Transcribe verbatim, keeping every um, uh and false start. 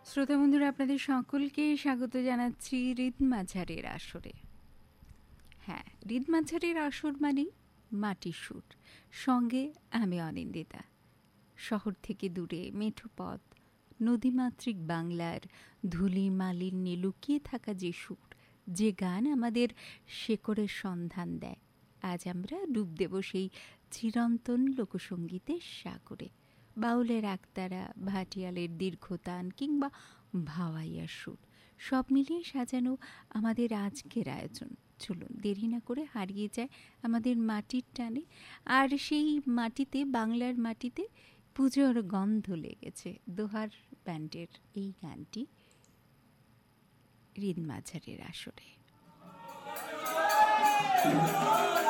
শ্রোতা বন্ধুরা, আপনাদের সকলকে স্বাগত জানাচ্ছি হৃদ মাঝারের আসরে। হ্যাঁ, হৃদ মাঝারের আসর মানেই মাটির সুর, সঙ্গে আমি অনিন্দিতা। শহর থেকে দূরে মেঠো পথ, নদীমাতৃক বাংলার ধূলি মালিন্যে লুকিয়ে থাকা যে সুর, যে গান আমাদের শেকড়ের সন্ধান দেয়, আজ আমরা ডুব দেব সেই চিরন্তন লোকসঙ্গীতের সাগরে। বাউলের একতারা, ভাটিয়ালের দীর্ঘতান কিংবা ভাওয়াইয়ার সুর, সব মিলিয়ে সাজানো আমাদের আজকের আয়োজন। চলুন দেরি না করে হারিয়ে যায় আমাদের মাটির টানে। আর সেই মাটিতে, বাংলার মাটিতে পুজোর গন্ধ লেগেছে। দোহার ব্যান্ডের এই গানটি হৃদ মাঝারের আসরে।